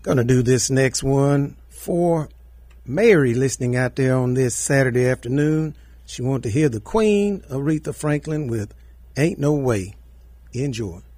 Gonna do this next one for Mary listening out there on this Saturday afternoon. She wanted to hear the Queen, Aretha Franklin, with Ain't No Way. Enjoy.